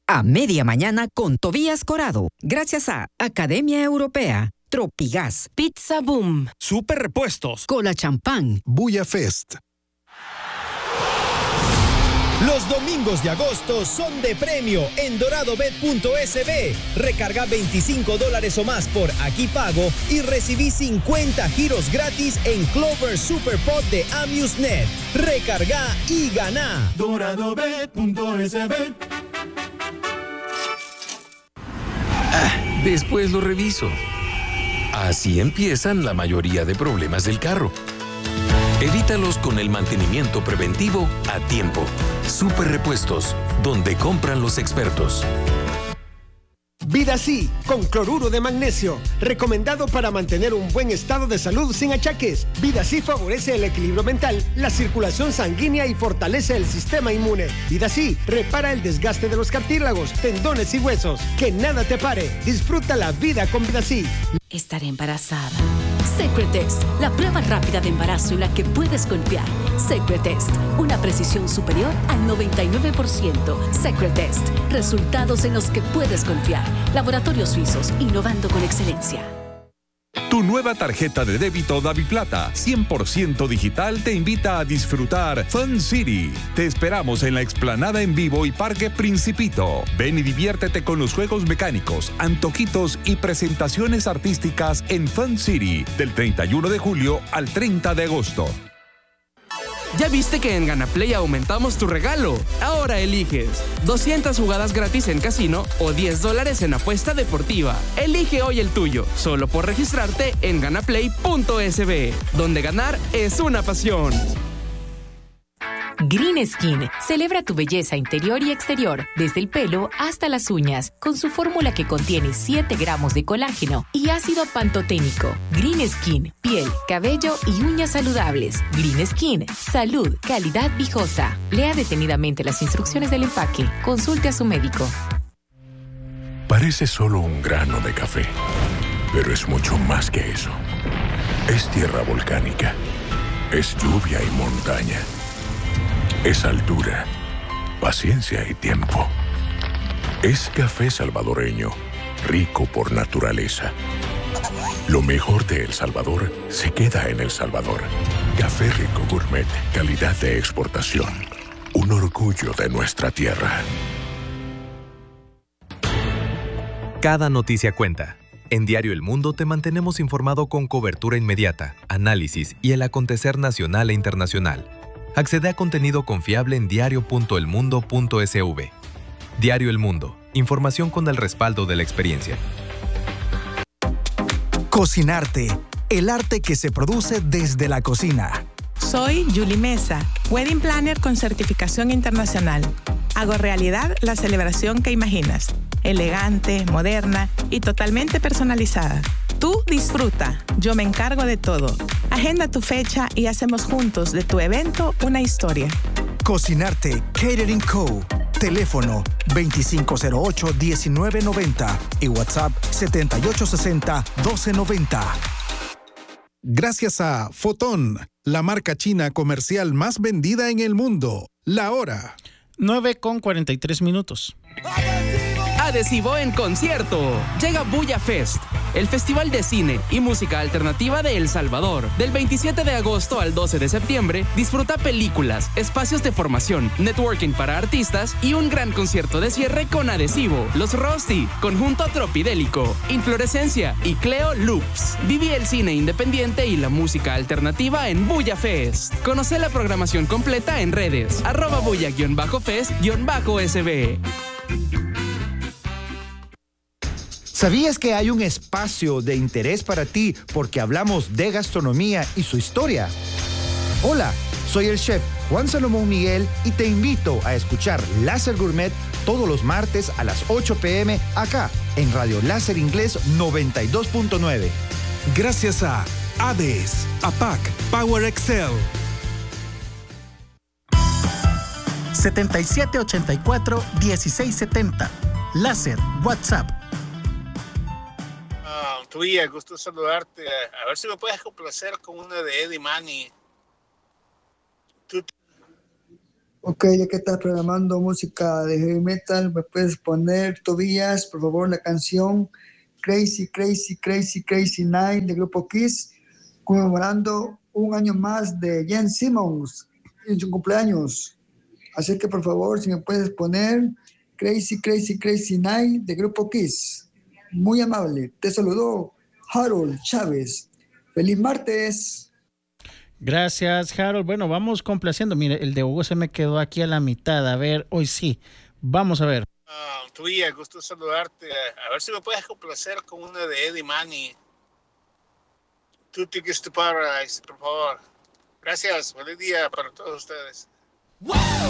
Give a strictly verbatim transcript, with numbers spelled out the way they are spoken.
A media mañana con Tobías Corado. Gracias a Academia Europea, Tropigas, Pizza Boom, Super Repuestos, Cola Champán, Bulla Fest. Los domingos de agosto son de premio en doradobet punto es be. Recarga veinticinco dólares o más por Aquí Pago y recibí cincuenta giros gratis en Clover Superpod de Amusnet. Recarga y gana. doradobet punto es be. Ah, después lo reviso. Así empiezan la mayoría de problemas del carro. Evítalos con el mantenimiento preventivo a tiempo. Super Repuestos, donde compran los expertos. Vidasí, con cloruro de magnesio, recomendado para mantener un buen estado de salud sin achaques. Vidasí favorece el equilibrio mental, la circulación sanguínea y fortalece el sistema inmune. Vidasí repara el desgaste de los cartílagos, tendones y huesos. Que nada te pare. Disfruta la vida con Vidasí. Estaré embarazada. Secretest, la prueba rápida de embarazo en la que puedes confiar. Secretest, una precisión superior al noventa y nueve por ciento. Secretest, resultados en los que puedes confiar. Laboratorios Suizos, innovando con excelencia. Tu nueva tarjeta de débito DaviPlata, cien por ciento digital, te invita a disfrutar Fun City. Te esperamos en la explanada en vivo y Parque Principito. Ven y diviértete con los juegos mecánicos, antojitos y presentaciones artísticas en Fun City, del treinta y uno de julio al treinta de agosto. ¿Ya viste que en Ganaplay aumentamos tu regalo? Ahora eliges doscientas jugadas gratis en casino o diez dólares en apuesta deportiva. Elige hoy el tuyo, solo por registrarte en ganaplay punto es be, donde ganar es una pasión. Green Skin celebra tu belleza interior y exterior, desde el pelo hasta las uñas, con su fórmula que contiene siete gramos de colágeno y ácido pantoténico. Green Skin, piel, cabello y uñas saludables. Green Skin, salud, calidad viejosa. Lea detenidamente las instrucciones del empaque. Consulte a su médico. Parece solo un grano de café, pero es mucho más que eso. Es tierra volcánica, es lluvia y montaña. Es altura, paciencia y tiempo. Es café salvadoreño, rico por naturaleza. Lo mejor de El Salvador se queda en El Salvador. Café Rico Gourmet, calidad de exportación. Un orgullo de nuestra tierra. Cada noticia cuenta. En Diario El Mundo te mantenemos informado con cobertura inmediata, análisis y el acontecer nacional e internacional. Accede a contenido confiable en diario punto el mundo punto es be. Diario El Mundo. Información con el respaldo de la experiencia. Cocinarte. El arte que se produce desde la cocina. Soy Julie Mesa, Wedding Planner con certificación internacional. Hago realidad la celebración que imaginas. Elegante, moderna y totalmente personalizada. Tú disfruta, yo me encargo de todo. Agenda tu fecha y hacemos juntos de tu evento una historia. Cocinarte, Catering Co. Teléfono veinticinco cero ocho, diecinueve noventa y WhatsApp setenta y ocho sesenta, doce noventa. Gracias a Fotón, la marca china comercial más vendida en el mundo. La hora. nueve con cuarenta y tres minutos. Adhesivo en concierto. Llega Bulla Fest, el festival de cine y música alternativa de El Salvador. Del veintisiete de agosto al doce de septiembre, disfruta películas, espacios de formación, networking para artistas y un gran concierto de cierre con Adhesivo, Los Rosti, Conjunto Tropidélico, Inflorescencia y Cleo Loops. Viví el cine independiente y la música alternativa en Bulla Fest. Conoce la programación completa en redes, arroba bulla-fest-sb. ¿Sabías que hay un espacio de interés para ti porque hablamos de gastronomía y su historia? Hola, soy el chef Juan Salomón Miguel y te invito a escuchar Láser Gourmet todos los martes a las ocho pe eme acá en Radio Láser Inglés noventa y dos punto nueve. Gracias a A D E S, A P A C, Power Excel. setenta y siete ochenta y cuatro, dieciséis setenta. Láser, WhatsApp. Tuya, gusto saludarte. A ver si me puedes complacer con una de Eddie Money. Tú Ok, ya que estás programando música de heavy metal, ¿me puedes poner, Tobías, por favor, la canción Crazy, Crazy, Crazy, Crazy Night de Grupo Kiss, conmemorando un año más de Jen Simmons en su cumpleaños? Así que, por favor, si me puedes poner Crazy, Crazy, Crazy Night de Grupo Kiss. Muy amable. Te saludó Harold Chávez. ¡Feliz martes! Gracias, Harold. Bueno, vamos complaciendo. Mire, el de Hugo se me quedó aquí a la mitad. A ver, hoy sí. Vamos a ver. Uh, Tuya, gusto saludarte. A ver si me puedes complacer con una de Eddie Money. Two Tickets to Paradise, por favor. Gracias. Buen día para todos ustedes.